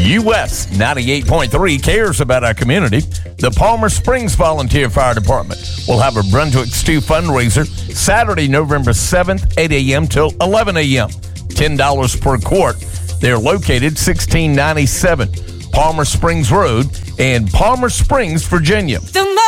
US 98.3 cares about our community. The Palmer Springs Volunteer Fire Department will have a Brunswick Stew fundraiser Saturday, November 7th, 8 a.m. till 11 a.m. $10 per quart. They're located 1697 Palmer Springs Road in Palmer Springs, Virginia.